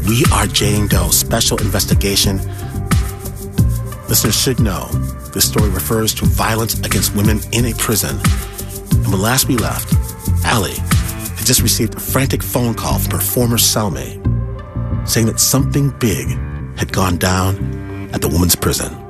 We Are Jane Doe Special Investigation. Listeners should know this story refers to violence against women in a prison. And when last we left, Allie had just received a frantic phone call from her former cellmate saying that something big had gone down at the woman's prison.